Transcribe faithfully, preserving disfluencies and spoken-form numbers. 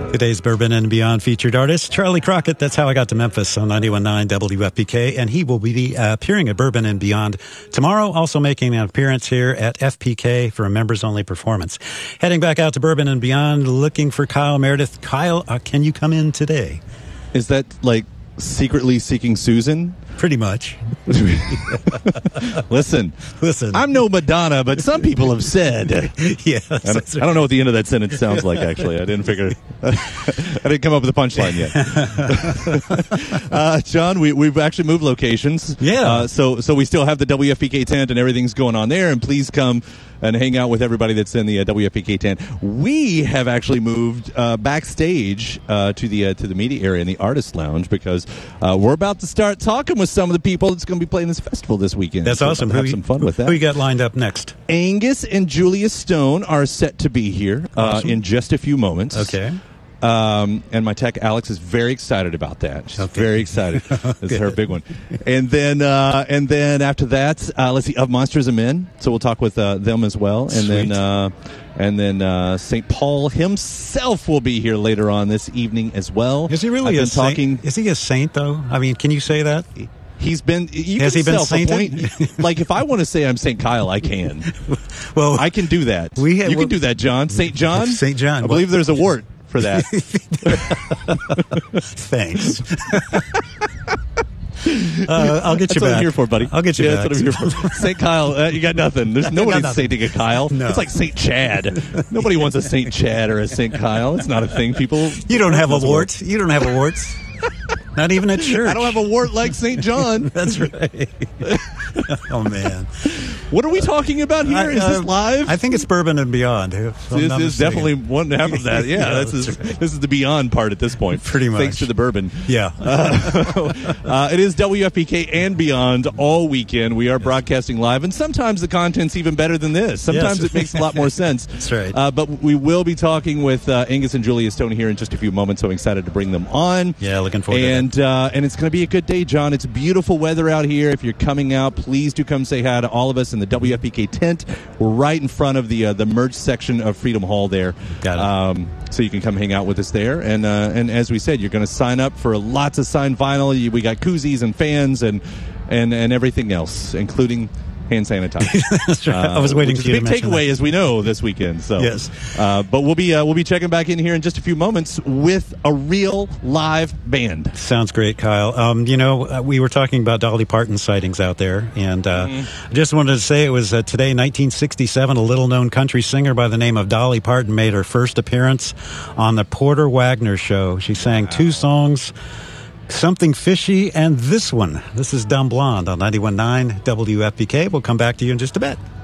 Today's Bourbon and Beyond featured artist, Charlie Crockett. That's how I got to Memphis on ninety-one point nine W F P K. And he will be uh, appearing at Bourbon and Beyond tomorrow, also making an appearance here at F P K for a members-only performance. Heading back out to Bourbon and Beyond, looking for Kyle Meredith. Kyle, uh, can you come in today? Is that like secretly seeking Susan? Pretty much. Listen, listen. I'm no Madonna, but some people have said. Yes, I don't, I don't know what the end of that sentence sounds like. Actually, I didn't figure. I didn't come up with a punchline yet. uh, John, we, we've actually moved locations. Yeah. Uh, so so we still have the W F P K tent and everything's going on there. And please come and hang out with everybody that's in the uh, W F P K tent. We have actually moved uh, backstage uh, to the uh, to the media area in the Artist Lounge because uh, we're about to start talking with some of the people that's going to be playing this festival this weekend. That's so awesome. Have who some fun with that. Who you got lined up next? Angus and Julia Stone are set to be here Awesome. uh, in just a few moments. Okay. Um, and my tech Alex is very excited about that. She's Okay. very excited. This is her big one. And then, uh, and then after that, uh, let's see, Of Monsters and Men. So we'll talk with uh, them as well. And Sweet. then, uh, and then uh, Saint Paul himself will be here later on this evening as well. Is he really I've a been saint? talking? Is he a saint, though? I mean, can you say that? He's been. You Has can he been self-appoint. Like if I want to say I'm Saint Kyle, I can. Well, I can do that. We have- you can do that, John. Saint John. Saint John. I believe there's a wart for that. Thanks. uh, I'll get That's you what back. I'm here for, buddy. I'll get you yeah, back. That's what I'm here for. Saint Kyle, uh, you got nothing. There's nobody's nothing. sainting a Kyle. No. It's like Saint Chad. Nobody wants a Saint Chad or a Saint Kyle. It's not a thing. People. You don't have a That's wart. You don't have a wart. Not even at church. I don't have a wart like Saint John. That's right. Oh, man. What are we talking about here? I, Is uh, this live? I think it's Bourbon and Beyond. if I'm This not is mistaken. definitely one half of that. Yeah, Yeah, this is that's right. this is the beyond part at this point. Pretty much. Thanks to the bourbon. Yeah. Uh, uh, it is W F P K and beyond all weekend. We are broadcasting live, and sometimes the content's even better than this. Sometimes Yes. it makes a lot more sense. That's right. Uh, but we will be talking with uh, Angus and Julia Stone here in just a few moments, so I'm excited to bring them on. Yeah, looking forward and, to that. Uh, and it's going to be a good day, John. It's beautiful weather out here. If you're coming out, please do come say hi to all of us in the W F P K tent. We're right in front of the uh, the merch section of Freedom Hall there. Got it. Um, so you can come hang out with us there. And uh, and as we said, you're going to sign up for lots of signed vinyl. You, we got koozies and fans and and, and everything else, including hand sanitizer. That's right. I was waiting which for is you a to big mention takeaway, that. as we know, this weekend. So Yes. uh, but we'll be uh, we'll be checking back in here in just a few moments with a real live band. Sounds great, Kyle. Um, you know, uh, we were talking about Dolly Parton sightings out there, and uh, Mm-hmm. I just wanted to say it was uh, today, nineteen sixty-seven, a little-known country singer by the name of Dolly Parton made her first appearance on the Porter Wagner Show. She sang two songs, Something Fishy and this one. This is Dumb Blonde on ninety-one point nine W F P K. We'll come back to you in just a bit.